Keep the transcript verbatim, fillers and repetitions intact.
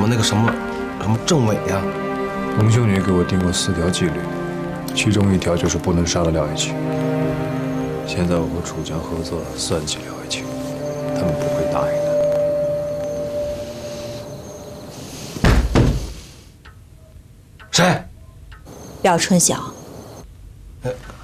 那个什么什么政委呀？ 龙秀女给我定过四条纪律，其中一条就是不能杀了廖一清。现在我和楚江合作算计廖一清，他们不会答应的。 谁？ 廖春晓。 呃。